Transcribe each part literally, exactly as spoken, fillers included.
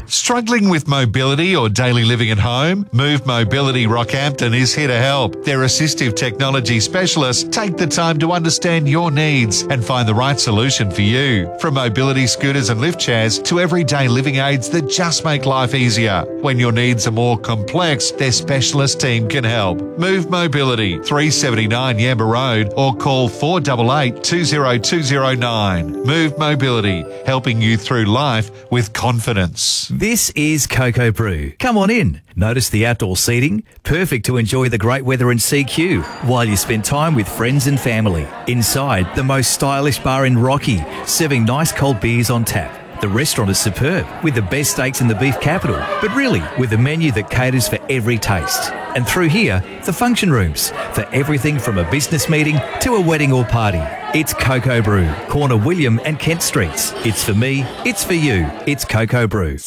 Struggling with mobility or daily living at home? Move Mobility Rockhampton is here to help. Their assistive technology specialists take the time to understand your needs and find the right solution for you. From mobility scooters and lift chairs to everyday living aids that just make life easier. When your needs are more complex, their specialist team can help. Move Mobility, three seventy-nine Yamba Road, or call four eight eight, two zero two zero nine. Move Mobility, helping you through life with confidence. This is Cocoa Brew. Come on in. Notice the outdoor seating? Perfect to enjoy the great weather in C Q while you spend time with friends and family. Inside, the most stylish bar in Rocky, serving nice cold beers on tap. The restaurant is superb, with the best steaks in the beef capital, but really with a menu that caters for every taste. And through here, the function rooms, for everything from a business meeting to a wedding or party. It's Cocoa Brew, corner William and Kent Streets. It's for me, it's for you, it's Cocoa Brew.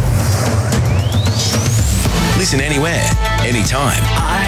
Listen anywhere, anytime.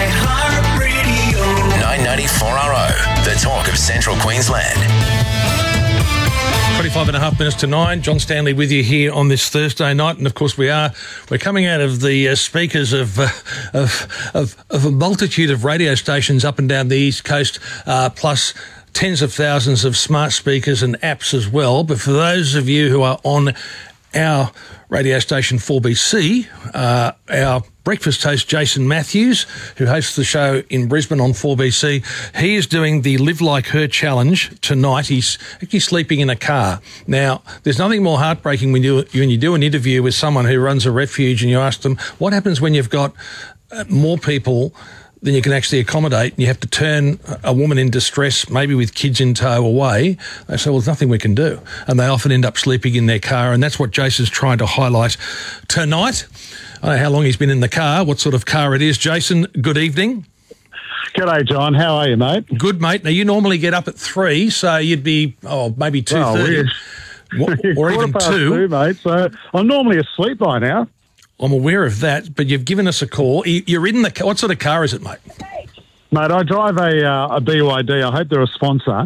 iHeartRadio. nine ninety-four R O, the talk of Central Queensland. twenty-five and a half minutes to nine. John Stanley with you here on this Thursday night. And, of course, we are, we're coming out of the uh, speakers of, uh, of, of, of a multitude of radio stations up and down the East Coast, uh, plus tens of thousands of smart speakers and apps as well. But for those of you who are on our radio station four B C, uh, our breakfast host Jason Matthews, who hosts the show in Brisbane on four B C, he is doing the Live Like Her challenge tonight. He's actually sleeping in a car. Now, there's nothing more heartbreaking when you when you do an interview with someone who runs a refuge and you ask them, what happens when you've got uh, more people than you can actually accommodate, and you have to turn a woman in distress, maybe with kids in tow, away? They say, well, there's nothing we can do. And they often end up sleeping in their car, and that's what Jason's trying to highlight tonight. I don't know how long he's been in the car, what sort of car it is. Jason, good evening. G'day, John. How are you, mate? Good, mate. Now, you normally get up at three, so you'd be, oh, maybe two thirty. Well, or even two. two, mate. So I'm normally asleep by now. I'm aware of that, but you've given us a call. You're in the car. What sort of car is it, mate? Mate, I drive a, uh, a B Y D. I hope they're a sponsor.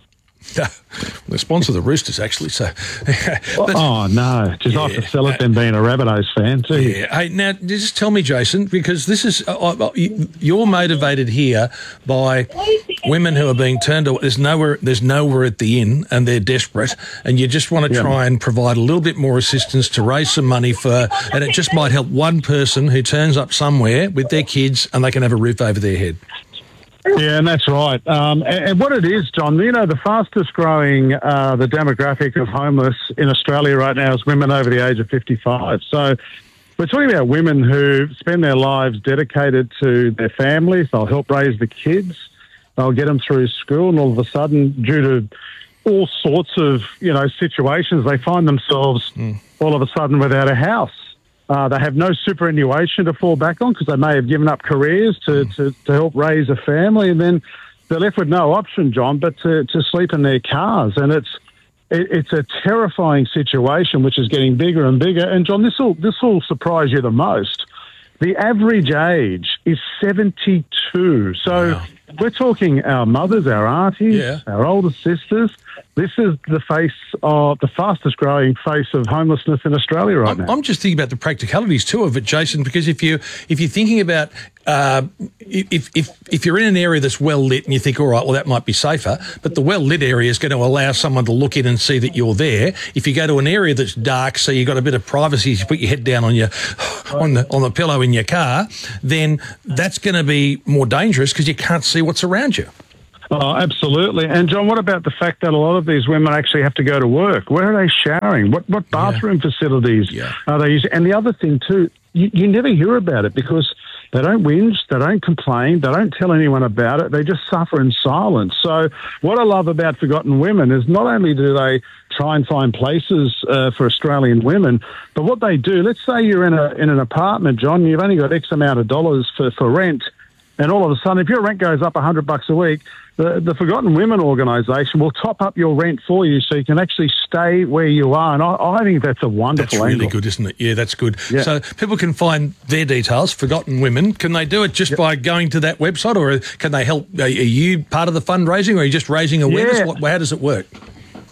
They sponsor the Roosters, actually. So, but, oh no, just yeah, I have to sell it. Them being a Rabbitohs fan too. Yeah. Hey, now just tell me, Jason, because this is uh, you're motivated here by women who are being turned away. There's nowhere. There's nowhere at the inn, and they're desperate, and you just want to try yeah. and provide a little bit more assistance to raise some money for, and it just might help one person who turns up somewhere with their kids, and they can have a roof over their head. Yeah, and that's right. Um, and, and what it is, John, you know, the fastest growing, uh, the demographic of homeless in Australia right now is women over the age of fifty-five. So we're talking about women who spend their lives dedicated to their families. They'll help raise the kids. They'll get them through school, and all of a sudden, due to all sorts of, you know, situations, they find themselves mm. all of a sudden without a house. Uh, they have no superannuation to fall back on because they may have given up careers to, to, to help raise a family, and then they're left with no option, John, but to, to sleep in their cars. And it's it, it's a terrifying situation, which is getting bigger and bigger. And, John, this will this will surprise you the most. The average age is seventy-two. So wow. We're talking our mothers, our aunties, yeah. our older sisters. This is the face of the fastest growing face of homelessness in Australia right I'm, now. I'm just thinking about the practicalities too of it, Jason, because if you if you're thinking about uh, if if if you're in an area that's well lit and you think, all right, well that might be safer, but the well lit area is going to allow someone to look in and see that you're there. If you go to an area that's dark, so you've got a bit of privacy, you put your head down on your on the on the pillow in your car, then that's going to be more dangerous because you can't see what's around you. Oh, absolutely. And, John, what about the fact that a lot of these women actually have to go to work? Where are they showering? What what bathroom yeah. facilities yeah. are they using? And the other thing, too, you, you never hear about it because they don't whinge, they don't complain, they don't tell anyone about it. They just suffer in silence. So what I love about Forgotten Women is not only do they try and find places uh, for Australian women, but what they do, let's say you're in a in an apartment, John, you've only got X amount of dollars for, for rent, and all of a sudden, if your rent goes up one hundred bucks a week, the, the Forgotten Women organisation will top up your rent for you so you can actually stay where you are. And I, I think that's a wonderful That's really angle. good, isn't it? Yeah, that's good. Yeah. So people can find their details, Forgotten Women. Can they do it just yep. by going to that website, or can they help? Are you part of the fundraising, or are you just raising awareness? Yeah. What, how does it work?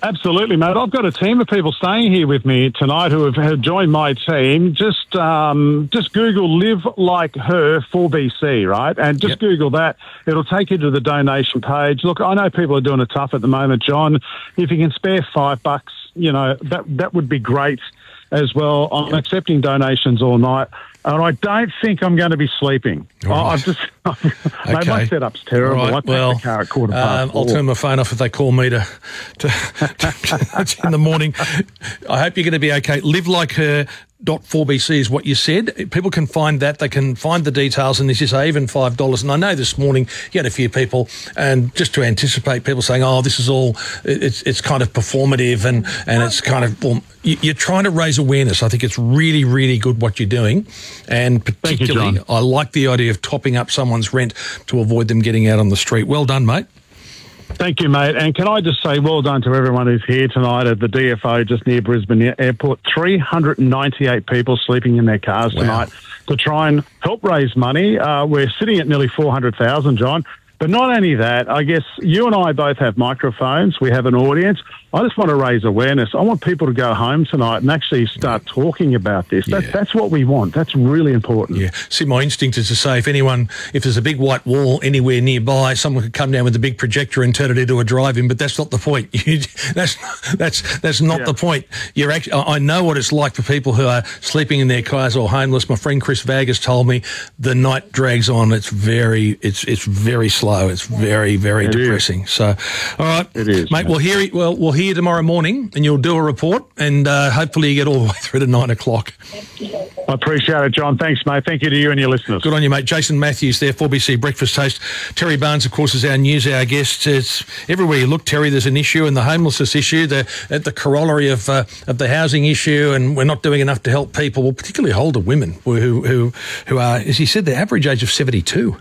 Absolutely, mate. I've got a team of people staying here with me tonight who have, have joined my team. Just um, just Google Live Like Her four B C, right? And just yep. Google that. It'll take you to the donation page. Look, I know people are doing it tough at the moment, John. If you can spare five bucks, you know, that that would be great as well. I'm yep. accepting donations all night. And I don't think I'm going to be sleeping. Right. I've just, okay. mate, my setup's terrible. Right. I take well, the car at quarter past um, I'll turn my phone off if they call me to, to, to in the morning. I hope you're going to be okay. Live Like Her. Dot four B C is what you said. People can find that. They can find the details, and this is even five dollars. And I know this morning you had a few people, and just to anticipate people saying, "Oh, this is all it's it's kind of performative," and and it's kind of well, you're trying to raise awareness. I think it's really really good what you're doing, and particularly you, I like the idea of topping up someone's rent to avoid them getting out on the street. Well done, mate. Thank you, mate. And can I just say well done to everyone who's here tonight at the D F O just near Brisbane Airport. three hundred ninety-eight people sleeping in their cars wow. tonight to try and help raise money. Uh, we're sitting at nearly four hundred thousand, John. But not only that, I guess you and I both have microphones. We have an audience. I just want to raise awareness. I want people to go home tonight and actually start talking about this. That, yeah. That's what we want. That's really important. Yeah. See, my instinct is to say if anyone, if there's a big white wall anywhere nearby, someone could come down with a big projector and turn it into a drive-in, but that's not the point. You, that's that's that's not yeah. the point. You're actually, I know what it's like for people who are sleeping in their cars or homeless. My friend Chris Vagas told me the night drags on. It's very, it's it's very slow. It's very, very it depressing. Is. So, all right, it is, mate. We'll hear it. Well, we'll hear you tomorrow morning, and you'll do a report, and uh, hopefully you get all the way through to nine o'clock. I appreciate it, John. Thanks, mate. Thank you to you and your listeners. Good on you, mate. Jason Matthews there, four B C Breakfast Toast. Terry Barnes, of course, is our news hour guest. It's everywhere you look, Terry, there's an issue, and the homelessness issue, the at the corollary of uh, of the housing issue, and we're not doing enough to help people, well, particularly older women who who who are, as he said, the average age of seventy-two.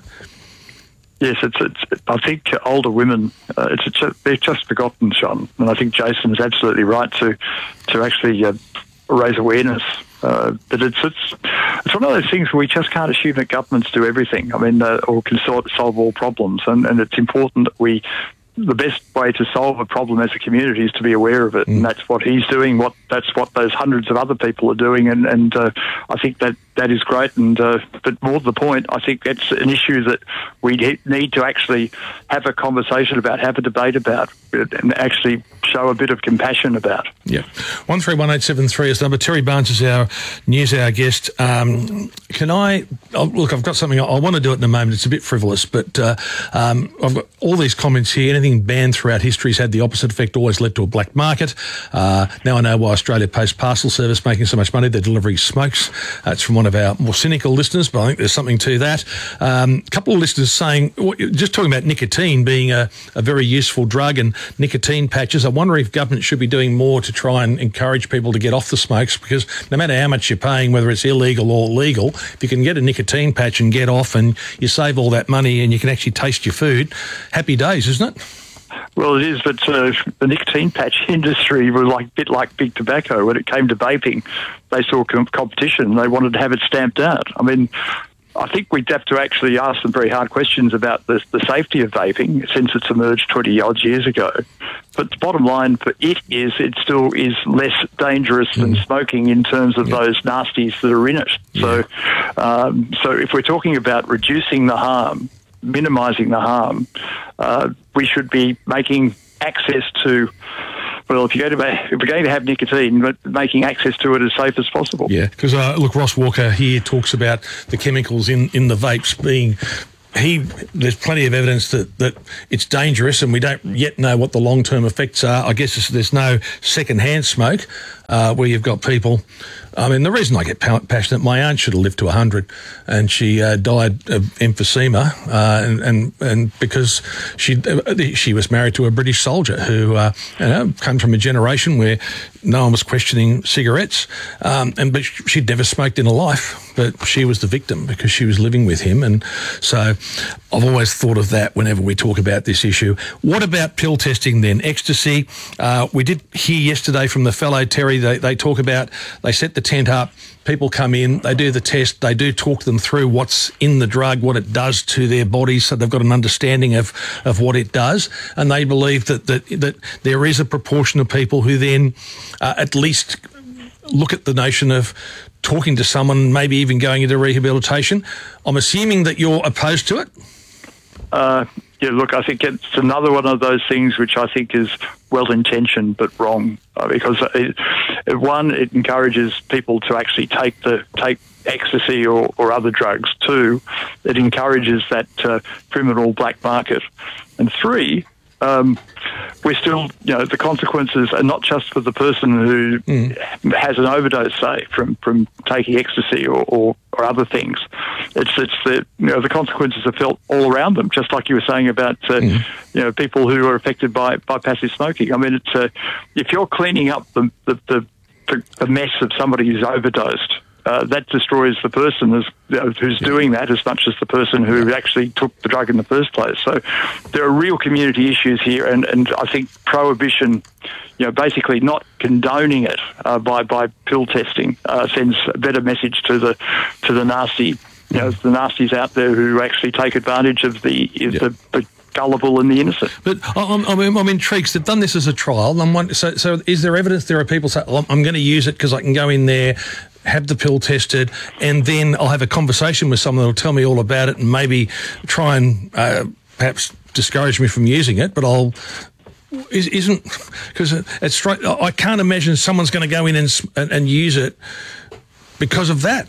Yes, it's, it's. I think older women, uh, it's, it's they're just forgotten, Sean, and I think Jason is absolutely right to to actually uh, raise awareness. Uh, but it's it's it's one of those things where we just can't assume that governments do everything. I mean, uh, or can sort, solve all problems, and, and it's important that we. The best way to solve a problem as a community is to be aware of it, mm. and that's what he's doing. What that's what those hundreds of other people are doing, and and uh, I think that that is great. And uh, but more to the point, I think that's an issue that we need to actually have a conversation about, have a debate about, and actually show a bit of compassion about. Yeah, one three one eight seven three is the number. Terry Barnes is our news hour guest. Um, can I oh, look? I've got something I, I want to do it in a moment. It's a bit frivolous, but uh, um, I've got all these comments here. Anything banned throughout history has had the opposite effect, always led to a black market. Uh, now I know why Australia Post Parcel Service making so much money. They're delivering smokes. Uh, it's from one of our more cynical listeners, but I think there's something to that. A um, couple of listeners saying, just talking about nicotine being a, a very useful drug and nicotine patches. I wonder if government should be doing more to try and encourage people to get off the smokes, because no matter how much you're paying, whether it's illegal or legal, if you can get a nicotine patch and get off and you save all that money and you can actually taste your food, happy days, isn't it? Well, it is, but uh, the nicotine patch industry was like a bit like big tobacco. When it came to vaping, they saw com- competition. They wanted to have it stamped out. I mean, I think we'd have to actually ask some very hard questions about the, the safety of vaping since it's emerged twenty-odd years ago. But the bottom line for it is it still is less dangerous mm. than smoking in terms of yeah. those nasties that are in it. Yeah. So, um, so if we're talking about reducing the harm, minimising the harm, uh, we should be making access to, well, if you're going to, if we're going to have nicotine, but making access to it as safe as possible. Yeah, because uh, look, Ross Walker here talks about the chemicals in, in the vapes being. He, there's plenty of evidence that, that it's dangerous, and we don't yet know what the long-term effects are. I guess there's no second-hand smoke uh, where you've got people. I mean, the reason I get passionate, my aunt should have lived to one hundred, and she uh, died of emphysema, uh, and, and and because she she was married to a British soldier who uh, you know, came from a generation where no one was questioning cigarettes, um, and but she'd never smoked in her life, but she was the victim because she was living with him, and so I've always thought of that whenever we talk about this issue. What about pill testing then? Ecstasy, uh, we did hear yesterday from the fellow Terry they, they talk about, they set the tent up, people come in, they do the test, they do talk them through what's in the drug, what it does to their bodies, so they've got an understanding of, of what it does, and they believe that, that, that there is a proportion of people who then uh, at least look at the notion of talking to someone, maybe even going into rehabilitation. I'm assuming that you're opposed to it? Uh, yeah, look, I think it's another one of those things which I think is well-intentioned but wrong, uh, because it, it, one, it encourages people to actually take the take ecstasy or, or other drugs. Two, it encourages that uh, criminal black market. And three, um, we're still, you know, the consequences are not just for the person who mm. has an overdose, say, from, from taking ecstasy or, or, or other things. It's it's the you know the consequences are felt all around them, just like you were saying about uh, mm. you know people who are affected by, by passive smoking. I mean, it's uh, if you're cleaning up the the, the the mess of somebody who's overdosed, uh, that destroys the person who's, you know, who's yeah. doing that as much as the person who actually took the drug in the first place. So there are real community issues here, and, and I think prohibition, you know, basically not condoning it uh, by by pill testing uh, sends a better message to the to the nasty, you know, the nasties out there who actually take advantage of the yeah. the, the gullible and the innocent. But I'm, I'm, I'm intrigued. They've done this as a trial. I'm wondering, so, so is there evidence there are people say, oh, I'm going to use it because I can go in there, have the pill tested, and then I'll have a conversation with someone that'll tell me all about it and maybe try and uh, perhaps discourage me from using it, but I'll... Is, isn't... Because it's straight... I can't imagine someone's going to go in and, and, and use it because of that.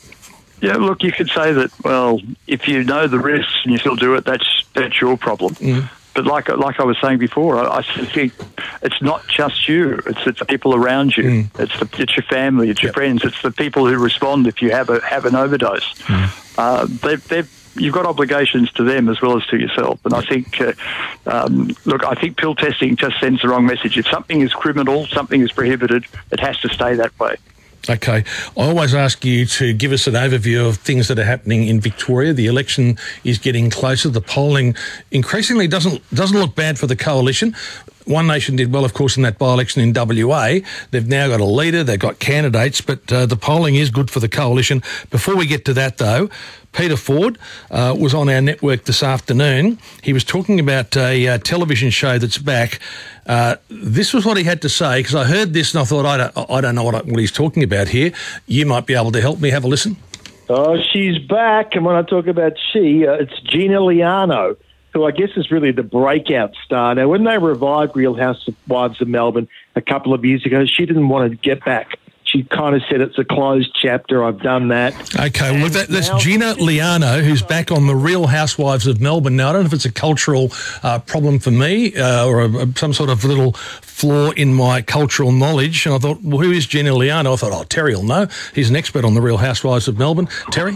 Yeah, look, you could say that, well, if you know the risks and you still do it, that's that's your problem. Mm. But like like I was saying before, I, I think it's not just you. It's it's the people around you. Mm. It's the, it's your family. It's your yep. friends. It's the people who respond if you have a have an overdose. Mm. Uh, they've, they've, you've got obligations to them as well as to yourself. And I think, uh, um, look, I think pill testing just sends the wrong message. If something is criminal, something is prohibited, it has to stay that way. Okay. I always ask you to give us an overview of things that are happening in Victoria. The election is getting closer. The polling increasingly doesn't doesn't look bad for the coalition. One Nation did well, of course, in that by-election in W A. They've now got a leader, they've got candidates, but uh, the polling is good for the coalition. Before we get to that, though, Peter Ford uh, was on our network this afternoon. He was talking about a uh, television show that's back. Uh, this was what he had to say, because I heard this and I thought, I don't, I don't know what, I, what he's talking about here. You might be able to help me. Have a listen. Oh, she's back. And when I talk about she, uh, it's Gina Liano, who I guess is really the breakout star. Now, when they revived Real Housewives of Melbourne a couple of years ago, she didn't want to get back. She kind of said it's a closed chapter. I've done that. Okay, well, that, that's Gina Liano, who's back on the Real Housewives of Melbourne. Now, I don't know if it's a cultural uh, problem for me uh, or a, a, some sort of little flaw in my cultural knowledge. And I thought, well, who is Gina Liano? I thought, oh, Terry will know. He's an expert on the Real Housewives of Melbourne. Terry?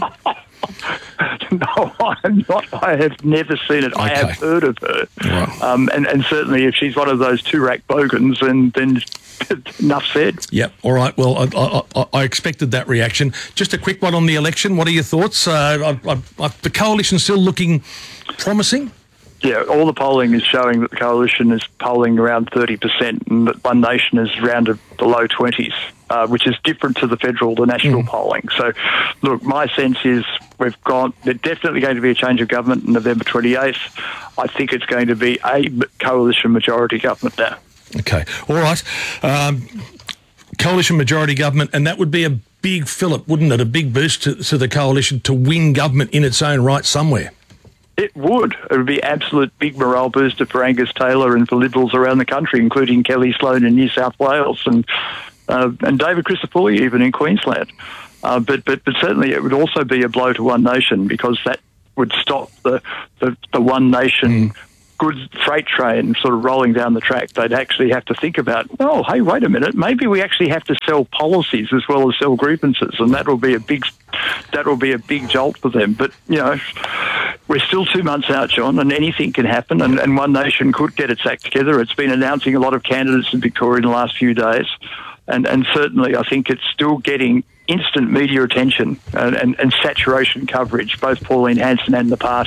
No, I'm not. I have never seen it. Okay. I have heard of her. Right. Um, and, and certainly if she's one of those two-rack bogans, then, then enough said. Yep. All right. Well, I, I, I expected that reaction. Just a quick one on the election. What are your thoughts? Uh, I, I, I, the coalition's still looking promising? Yeah, all the polling is showing that the coalition is polling around thirty percent and that One Nation is around the low twenties, uh, which is different to the federal, the national mm. polling. So, look, my sense is we've got, there's definitely going to be a change of government on November twenty-eighth. I think it's going to be a coalition majority government now. Okay. All right. Um, coalition majority government, and that would be a big fillip, wouldn't it? A big boost to, to the coalition to win government in its own right somewhere. It would. It would be absolute big morale booster for Angus Taylor and for Liberals around the country, including Kelly Sloan in New South Wales and uh, and David Crisafulli even in Queensland. Uh, but, but but certainly it would also be a blow to One Nation, because that would stop the, the, the One Nation mm. goods freight train sort of rolling down the track. They'd actually have to think about, oh, hey, wait a minute, maybe we actually have to sell policies as well as sell grievances, and that will be a big that will be a big jolt for them. But, you know, we're still two months out, John, and anything can happen, and, and One Nation could get its act together. It's been announcing a lot of candidates in Victoria in the last few days, and, and certainly I think it's still getting instant media attention and, and, and saturation coverage, both Pauline Hanson and the party.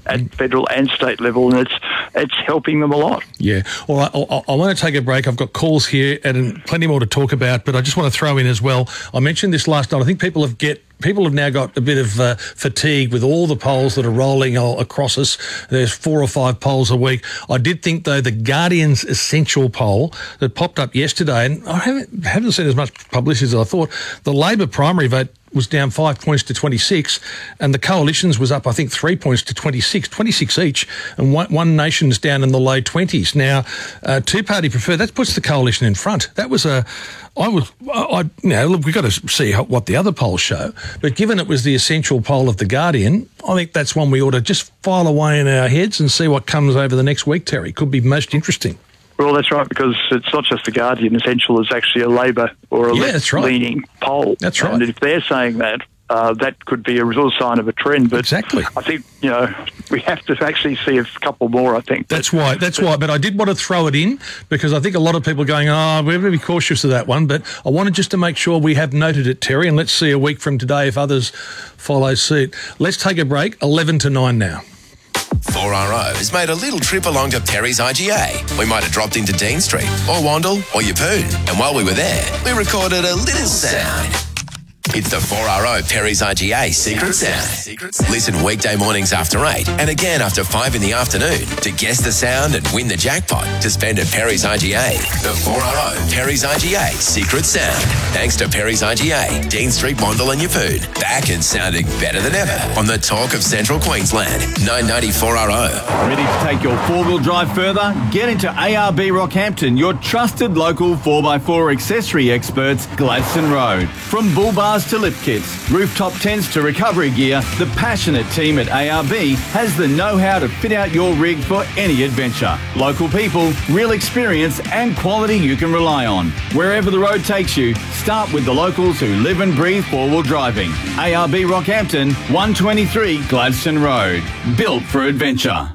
at mm. federal and state level, and it's it's helping them a lot. Yeah. All right, I, I, I want to take a break. I've got calls here and plenty more to talk about, but I just want to throw in as well, I mentioned this last night, I think people have get People have now got a bit of uh, fatigue with all the polls that are rolling across us. There's four or five polls a week. I did think, though, the Guardian's Essential poll that popped up yesterday, and I haven't, haven't seen as much publicity as I thought, the Labor primary vote was down five points to twenty-six, and the Coalition's was up, I think, three points to twenty-six, twenty-six each, and one, one Nation's down in the low twenties. Now, uh, two-party preferred, that puts the Coalition in front. That was a... I was, I, you know, look, we've got to see how, what the other polls show, but given it was the Essential poll of The Guardian, I think that's one we ought to just file away in our heads and see what comes over the next week, Terry. Could be most interesting. Well, that's right, because it's not just The Guardian. Essential is actually a Labor or a yeah, left-leaning right. poll. That's right. And if they're saying that, uh, that could be a real sign of a trend. But exactly. I think, you know, we have to actually see a couple more, I think. That's why. That's why. But I did want to throw it in because I think a lot of people are going, oh, we're going to be cautious of that one. But I wanted just to make sure we have noted it, Terry, and let's see a week from today if others follow suit. Let's take a break. eleven to nine now. four R O has made a little trip along to Perry's I G A. We might have dropped into Dean Street, or Wandle, or Yeppoon. And while we were there, we recorded a little sound. It's the four R O Perry's I G A Secret Sound. Listen weekday mornings after eight and again after five in the afternoon to guess the sound and win the jackpot to spend at Perry's I G A. The four R O Perry's I G A Secret Sound. Thanks to Perry's I G A, Dean Street, Wandle and Yeppoon. Back and sounding better than ever on the Talk of Central Queensland. nine ninety four R O. Ready to take your four-wheel drive further? Get into A R B Rockhampton, your trusted local four by four accessory experts, Gladstone Road. From bull bars to lift kits, rooftop tents to recovery gear, the passionate team at A R B has the know-how to fit out your rig for any adventure. Local people, real experience and quality you can rely on. Wherever the road takes you, start with the locals who live and breathe four-wheel driving. A R B Rockhampton, one twenty-three Gladstone Road. Built for adventure.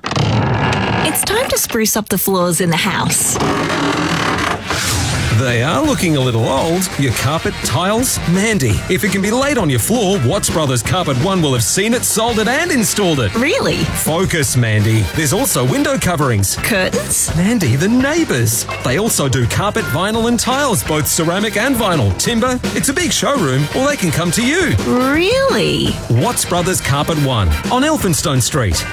It's time to spruce up the floors in the house. They are looking a little old. Your carpet, tiles, Mandy. If it can be laid on your floor, Watts Brothers Carpet One will have seen it, sold it and installed it. Really? Focus, Mandy. There's also window coverings. Curtains? Mandy, the neighbours. They also do carpet, vinyl and tiles, both ceramic and vinyl. Timber. It's a big showroom, or they can come to you. Really? Watts Brothers Carpet One on Elphinstone Street.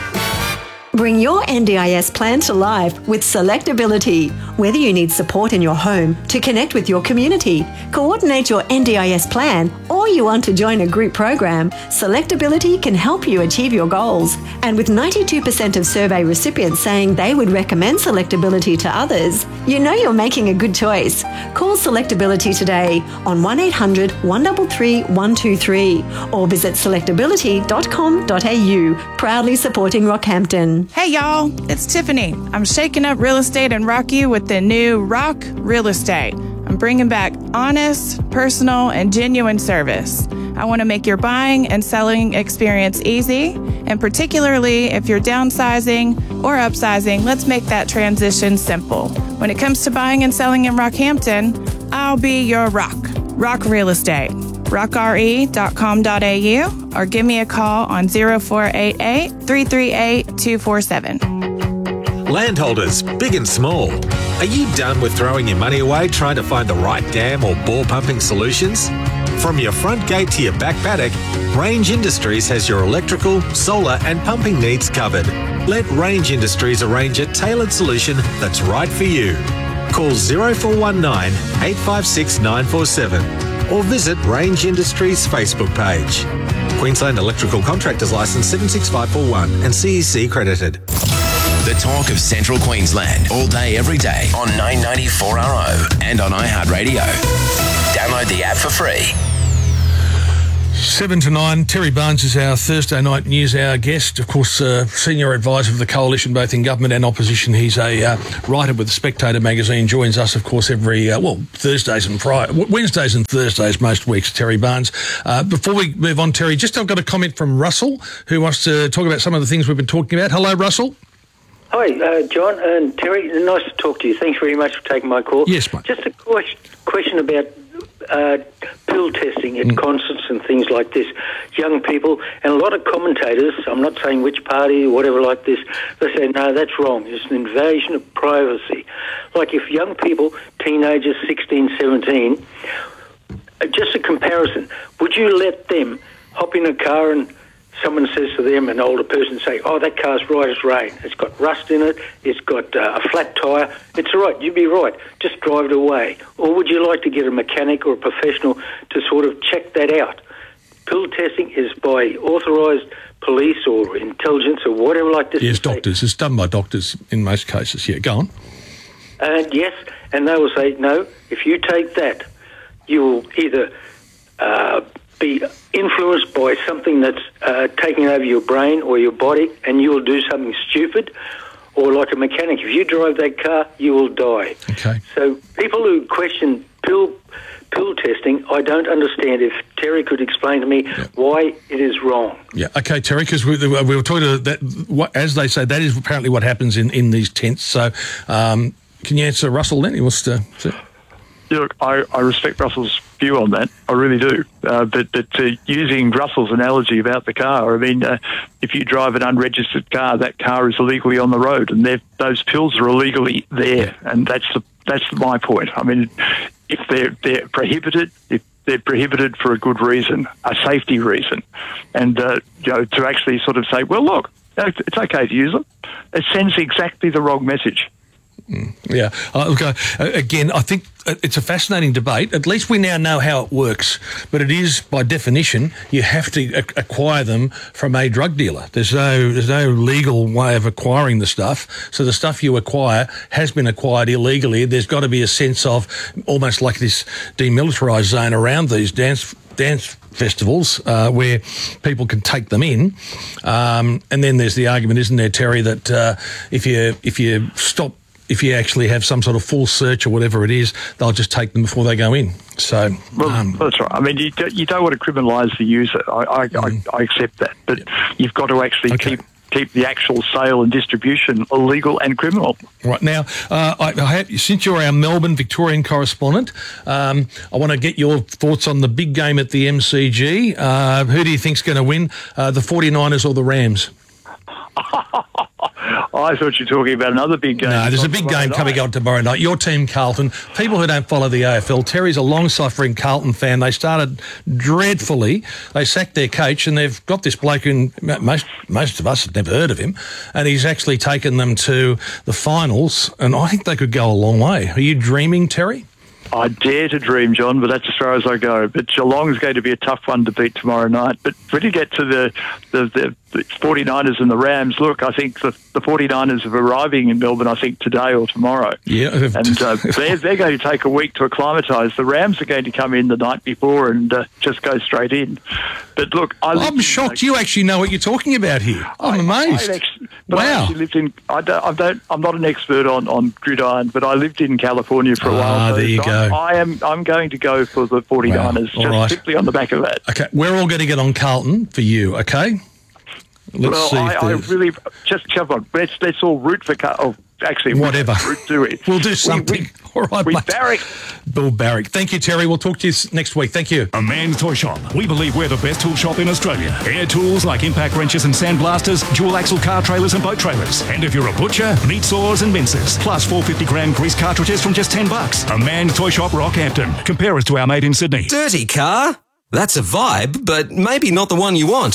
Bring your N D I S plan to life with Selectability. Whether you need support in your home, to connect with your community, coordinate your N D I S plan, or you want to join a group program, Selectability can help you achieve your goals. And with ninety-two percent of survey recipients saying they would recommend Selectability to others, you know you're making a good choice. Call Selectability today on one eight hundred, one three three, one two three or visit selectability dot com dot a u, proudly supporting Rockhampton. Hey y'all, it's Tiffany. I'm shaking up real estate in Rocky with the new Rock Real Estate. I'm bringing back honest, personal, and genuine service. I want to make your buying and selling experience easy, and particularly if you're downsizing or upsizing, let's make that transition simple. When it comes to buying and selling in Rockhampton, I'll be your rock. Rock Real Estate. rock r e dot com dot a u or give me a call on zero four eight eight, three three eight, two four seven. Landholders, big and small, are you done with throwing your money away trying to find the right dam or bore pumping solutions? From your front gate to your back paddock, Range Industries has your electrical, solar and pumping needs covered. Let Range Industries arrange a tailored solution that's right for you. Call zero four one nine, eight five six, nine four seven or visit Range Industries Facebook page. Queensland Electrical Contractors Licence seven six five four one and C E C credited. The Talk of Central Queensland, all day, every day on nine ninety four R O and on iHeartRadio. Download the app for free. Seven to nine. Terry Barnes is our Thursday night news hour guest. Of course, uh, senior advisor of the coalition, both in government and opposition. He's a uh, writer with the Spectator magazine. Joins us, of course, every uh, well Thursdays and Friday, Wednesdays and Thursdays most weeks. Terry Barnes. Uh, before we move on, Terry, just I've got a comment from Russell, who wants to talk about some of the things we've been talking about. Hello, Russell. Hi, uh, John and Terry. Nice to talk to you. Thanks very much for taking my call. Yes, mate. Just a question about uh, pill testing at mm. concerts and things like this. Young people, and a lot of commentators, I'm not saying which party or whatever like this, they say, no, that's wrong. It's an invasion of privacy. Like if young people, teenagers, sixteen, seventeen, just a comparison, would you let them hop in a car and someone says to them, an older person, say, oh, that car's right as rain. It's got rust in it. It's got uh, a flat tyre. It's all right. You'd be right. Just drive it away. Or would you like to get a mechanic or a professional to sort of check that out? Pill testing is by authorised police or intelligence or whatever like this. Yes, doctors. It's done by doctors in most cases. Yeah, go on. And yes, and they will say, no, if you take that, you will either uh, be influenced by something that's uh, taking over your brain or your body, and you will do something stupid, or like a mechanic, if you drive that car, you will die. Okay. So people who question pill pill testing, I don't understand. If Terry could explain to me yeah. why it is wrong. Yeah, okay, Terry, because we, we were talking to that, what, as they say, that is apparently what happens in, in these tents. So um, can you answer Russell then? He wants to... to Look, I, I respect Russell's view on that. I really do. Uh, but but uh, using Russell's analogy about the car, I mean, uh, if you drive an unregistered car, that car is illegally on the road, and those pills are illegally there, and that's the, that's my point. I mean, if they're they're prohibited, if they're prohibited for a good reason, a safety reason, and uh, you know, to actually sort of say, well, look, it's okay to use them, it sends exactly the wrong message. Mm, yeah. Uh, look, uh, again, I think it's a fascinating debate. At least we now know how it works. But it is, by definition, you have to a- acquire them from a drug dealer. There's no there's no legal way of acquiring the stuff. So the stuff you acquire has been acquired illegally. There's got to be a sense of almost like this demilitarised zone around these dance dance festivals uh, where people can take them in. Um, and then there's the argument, isn't there, Terry, that uh, if you if you stop if you actually have some sort of full search or whatever it is, they'll just take them before they go in. So, well, um, that's right. I mean, you don't, you don't want to criminalise the user. I, I, mm. I, I accept that, but yeah. you've got to actually okay. keep keep the actual sale and distribution illegal and criminal. Right now, uh, I, I have, since you're our Melbourne Victorian correspondent, um, I want to get your thoughts on the big game at the M C G. Uh, who do you think's going to win, uh, the forty-niners or the Rams? I thought you were talking about another big game. No, there's a big game coming on tomorrow night. Your team, Carlton. People who don't follow the A F L, Terry's a long-suffering Carlton fan. They started dreadfully. They sacked their coach, and they've got this bloke who most, most of us have never heard of him, and he's actually taken them to the finals, and I think they could go a long way. Are you dreaming, Terry? I dare to dream, John, but that's as far as I go. But Geelong is going to be a tough one to beat tomorrow night. But when you get to the, the, the, the forty-niners and the Rams, look, I think the, the forty-niners are arriving in Melbourne, I think, today or tomorrow. Yeah. And uh, they're, they're going to take a week to acclimatise. The Rams are going to come in the night before and uh, just go straight in. But look, I I'm shocked in, you actually know what you're talking about here. I'm I, amazed. I actually, but wow. I actually lived in, I don't, I don't, I'm not an expert on, on gridiron, but I lived in California for a ah, while. Ah, so there you I, go. I am I'm going to go for the forty-niners, wow. just right. simply on the back of that. Okay, we're all going to get on Carlton for you, okay? Let's well, see I, I there's... really just come on. Let's let's all root for Car- oh, actually whatever. Root do it. We'll do something. We, we, all right, we mate. Barrack. Bill Barrack. Thank you, Terry. We'll talk to you next week. Thank you. A Man's Toy Shop. We believe we're the best tool shop in Australia. Air tools like impact wrenches and sandblasters, dual axle car trailers and boat trailers. And if you're a butcher, meat saws and mincers. Plus four fifty gram grease cartridges from just ten bucks. A Man's Toy Shop, Rockhampton. Compare us to our mate in Sydney. Dirty car? That's a vibe, but maybe not the one you want.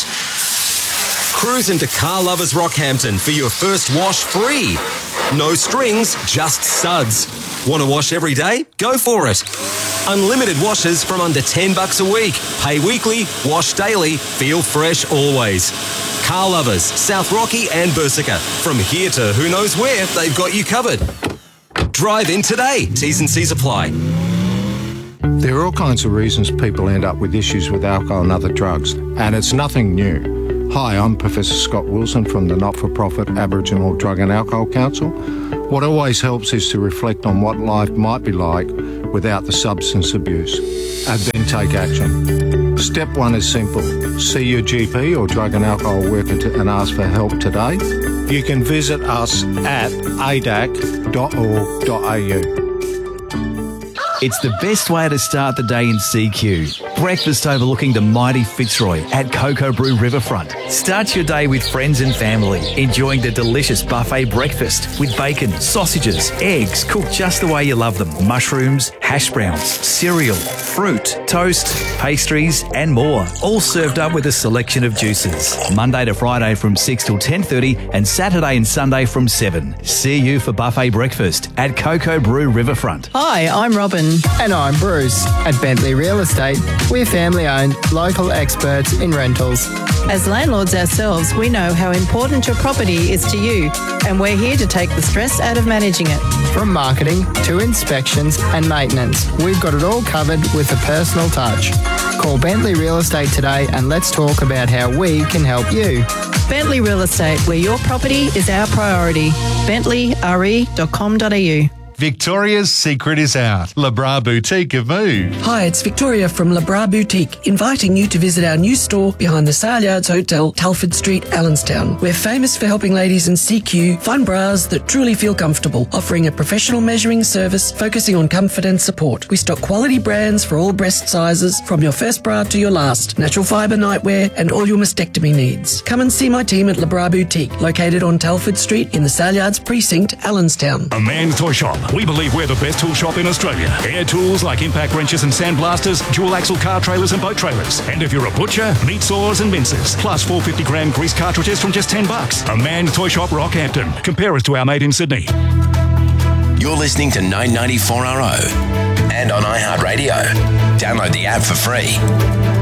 Cruise into Car Lovers Rockhampton for your first wash free. No strings, just suds. Want to wash every day? Go for it. Unlimited washes from under ten bucks a week. Pay weekly, wash daily, feel fresh always. Car Lovers, South Rocky and Bersica. From here to who knows where, they've got you covered. Drive in today. T's and C's apply. There are all kinds of reasons people end up with issues with alcohol and other drugs, and it's nothing new. Hi, I'm Professor Scott Wilson from the not-for-profit Aboriginal Drug and Alcohol Council. What always helps is to reflect on what life might be like without the substance abuse, and then take action. Step one is simple. See your G P or drug and alcohol worker to, and ask for help today. You can visit us at a d a c dot org dot a u. It's the best way to start the day in C Q. Breakfast overlooking the mighty Fitzroy at Cocoa Brew Riverfront. Start your day with friends and family, enjoying the delicious buffet breakfast with bacon, sausages, eggs cooked just the way you love them, mushrooms, hash browns, cereal, fruit, toast, pastries and more, all served up with a selection of juices. Monday to Friday from six till ten thirty and Saturday and Sunday from seven. See you for buffet breakfast at Cocoa Brew Riverfront. Hi, I'm Robin. And I'm Bruce. At Bentley Real Estate, we're family-owned, local experts in rentals. As landlords ourselves, we know how important your property is to you, and we're here to take the stress out of managing it. From marketing to inspections and maintenance, we've got it all covered with a personal touch. Call Bentley Real Estate today and let's talk about how we can help you. Bentley Real Estate, where your property is our priority. bentley r e dot com dot a u. Victoria's secret is out. Le Bras Boutique have moved. Hi, it's Victoria from Le Bras Boutique, inviting you to visit our new store behind the Saleyards Hotel, Telford Street, Allenstown. We're famous for helping ladies in C Q find bras that truly feel comfortable, offering a professional measuring service focusing on comfort and support. We stock quality brands for all breast sizes, from your first bra to your last, natural fibre nightwear and all your mastectomy needs. Come and see my team at Le Bras Boutique, located on Telford Street in the Saleyards Precinct, Allenstown. A Man's Toy Shop. We believe we're the best tool shop in Australia. Air tools like impact wrenches and sandblasters, dual axle car trailers and boat trailers. And if you're a butcher, meat saws and mincers. Plus four hundred fifty gram grease cartridges from just ten bucks. A Man's Toy Shop, Rockhampton. Compare us to our mate in Sydney. You're listening to nine ninety-four R O and on iHeartRadio. Download the app for free.